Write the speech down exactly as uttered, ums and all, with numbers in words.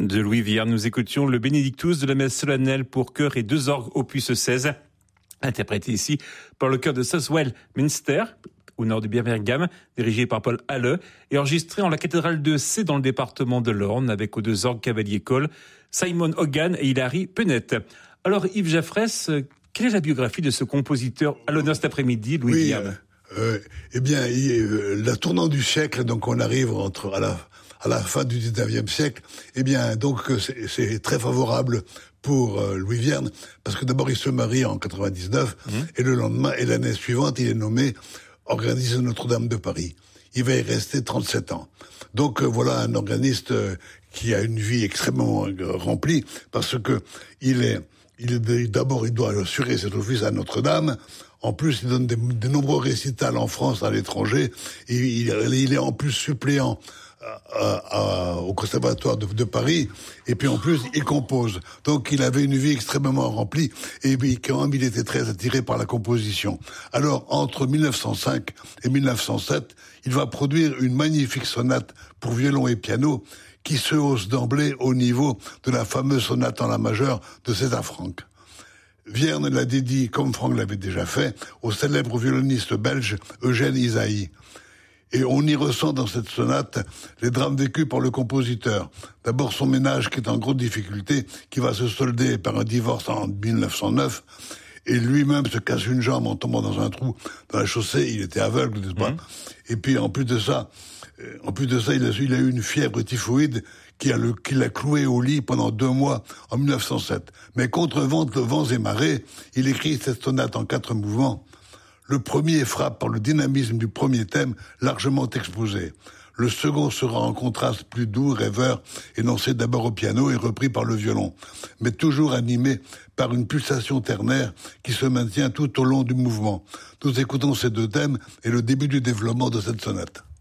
de Louis Vierne. Nous écoutions le Benedictus de la messe solennelle pour chœur et deux orgues opus seize, interprété ici par le chœur de Southwell Minster, au nord de Birmingham, dirigé par Paul Halle, et enregistré en la cathédrale de C dans le département de l'Orne, avec aux deux orgues cavalier Cole, Simon Hogan et Hilary Pennet. Alors Yves Jaffresse, quelle est la biographie de ce compositeur à l'honneur cet après-midi, Louis oui, Vierne? euh, Eh bien, il, la tournant du siècle, donc on arrive entre à la à la fin du dix-neuvième siècle, eh bien, donc c'est, c'est très favorable pour euh, Louis Vierne, parce que d'abord il se marie en quatre-vingt-dix-neuf, mmh. et le lendemain, et l'année suivante, il est nommé organiste de Notre-Dame de Paris. Il va y rester trente-sept ans. Donc euh, voilà un organiste euh, qui a une vie extrêmement euh, remplie, parce que il est, il est d'abord il doit assurer cet office à Notre-Dame. En plus, il donne des, de nombreux récitals en France, à l'étranger. Et il, il est en plus suppléant À, à, au Conservatoire de, de Paris, et puis en plus il compose. Donc il avait une vie extrêmement remplie, et puis quand même il était très attiré par la composition. Alors entre mille neuf cent cinq et mille neuf cent sept, il va produire une magnifique sonate pour violon et piano qui se hausse d'emblée au niveau de la fameuse sonate en la majeure de César Franck. Vierne l'a dédié, comme Franck l'avait déjà fait, au célèbre violoniste belge Eugène Ysaÿe. Et on y ressent dans cette sonate les drames vécus par le compositeur. D'abord son ménage qui est en grande difficulté, qui va se solder par un divorce en mille neuf cent neuf, et lui-même se casse une jambe en tombant dans un trou dans la chaussée. Il était aveugle, n'est-ce pas ? Mmh. Et puis en plus de ça, en plus de ça, il a, il a eu une fièvre typhoïde qui, a le, qui l'a cloué au lit pendant deux mois en mille neuf cent sept. Mais contre vents, vents et marées, il écrit cette sonate en quatre mouvements. Le premier frappe par le dynamisme du premier thème, largement exposé. Le second sera en contraste plus doux, rêveur, énoncé d'abord au piano et repris par le violon, mais toujours animé par une pulsation ternaire qui se maintient tout au long du mouvement. Nous écoutons ces deux thèmes et le début du développement de cette sonate.